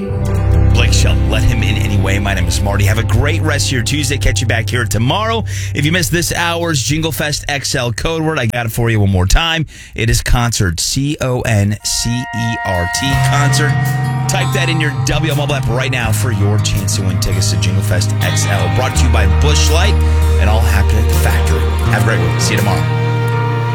Blake Shelton, let him in anyway. My name is Marty. Have a great rest of your Tuesday. Catch you back here tomorrow. If you missed this hour's Jingle Fest XL code word, I got it for you one more time. It is concert, CONCERT, concert. Type that in your WL mobile app right now for your chance to win tickets to Jingle Fest XL. Brought to you by Busch Light, and all happen at the factory. Have a great one. See you tomorrow.